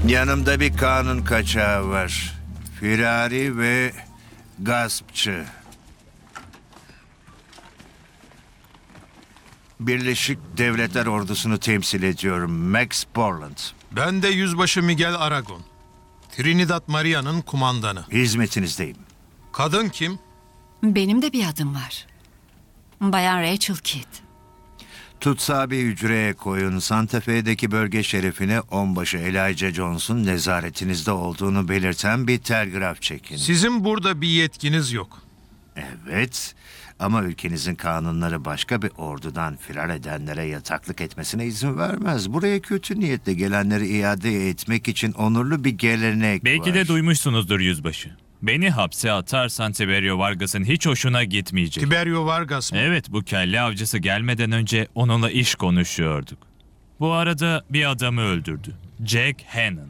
Yanımda bir kanun kaçağı var. Firari ve gaspçı. Birleşik Devletler Ordusu'nu temsil ediyorum. Max Borland. Ben de Yüzbaşı Miguel Aragon. Trinidad Maria'nın kumandanı. Hizmetinizdeyim. Kadın kim? Benim de bir adım var. Bayan Rachel Kidd. Tutsağı bir hücreye koyun. Santa Fe'deki bölge şerifine onbaşı Elijah Jones'un nezaretinizde olduğunu belirten bir telgraf çekin. Sizin burada bir yetkiniz yok. Evet, ama ülkenizin kanunları başka bir ordudan firar edenlere yataklık etmesine izin vermez. Buraya kötü niyetle gelenleri iade etmek için onurlu bir gelenek Belki var. de duymuşsunuzdur yüzbaşı. Beni hapse atarsan Tiberio Vargas'ın hiç hoşuna gitmeyecek. Tiberio Vargas mı? Evet, bu kelle avcısı gelmeden önce onunla iş konuşuyorduk. Bu arada bir adamı öldürdü. Jack Hannon.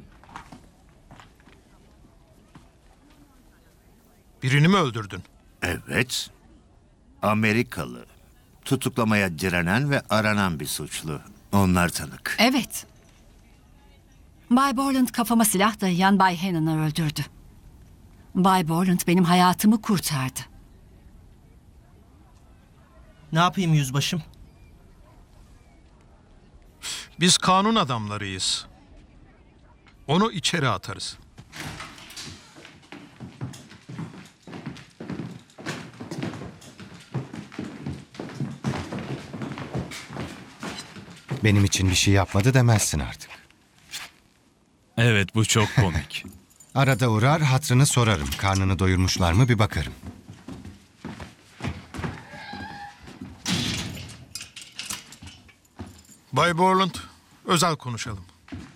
Birini mi öldürdün? Evet, Amerikalı. Tutuklamaya direnen ve aranan bir suçlu. Onlar tanık. Evet. Bay Borland kafama silah dayayan Bay Hannon'ı öldürdü. Bay Borland benim hayatımı kurtardı. Ne yapayım yüzbaşım? Biz kanun adamlarıyız. Onu içeri atarız. Benim için bir şey yapmadı demezsin artık. Evet, bu çok komik. Arada uğrar, hatrını sorarım. Karnını doyurmuşlar mı bir bakarım. Bay Borland, özel konuşalım.